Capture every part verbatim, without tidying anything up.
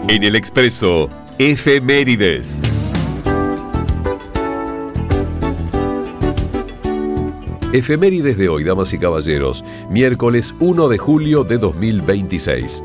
En el Expreso, efemérides. Efemérides de hoy, damas y caballeros, miércoles uno de julio de dos mil veintiséis.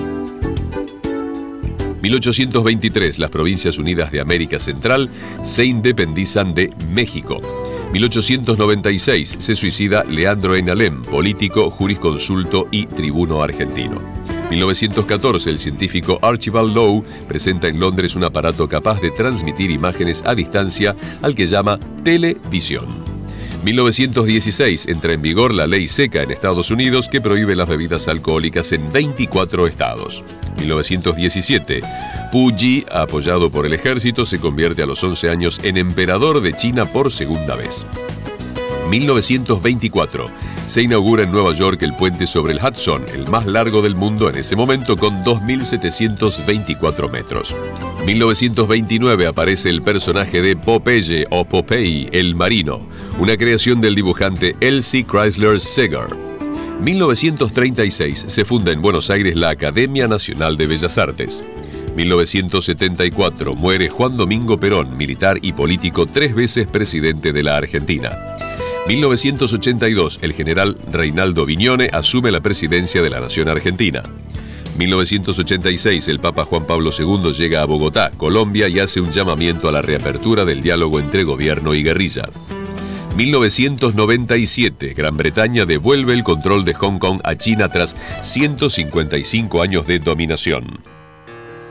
mil ochocientos veintitrés, las Provincias Unidas de América Central se independizan de México. mil ochocientos noventa y seis, se suicida Leandro N. Alem, político, jurisconsulto y tribuno argentino. mil novecientos catorce, el científico Archibald Lowe presenta en Londres un aparato capaz de transmitir imágenes a distancia al que llama televisión. mil novecientos dieciséis, entra en vigor la ley seca en Estados Unidos que prohíbe las bebidas alcohólicas en veinticuatro estados. mil novecientos diecisiete, Pu Yi, apoyado por el ejército, se convierte a los once años en emperador de China por segunda vez. mil novecientos veinticuatro, se inaugura en Nueva York el puente sobre el Hudson, el más largo del mundo en ese momento, con dos mil setecientos veinticuatro metros. mil novecientos veintinueve aparece el personaje de Popeye o Popeye, el marino, una creación del dibujante Elsie Chrysler Segar. mil novecientos treinta y seis, se funda en Buenos Aires la Academia Nacional de Bellas Artes. mil novecientos setenta y cuatro, muere Juan Domingo Perón, militar y político, tres veces presidente de la Argentina. mil novecientos ochenta y dos, el general Reinaldo Viñone asume la presidencia de la Nación Argentina. mil novecientos ochenta y seis, el Papa Juan Pablo segundo llega a Bogotá, Colombia, y hace un llamamiento a la reapertura del diálogo entre gobierno y guerrilla. mil novecientos noventa y siete, Gran Bretaña devuelve el control de Hong Kong a China tras ciento cincuenta y cinco años de dominación.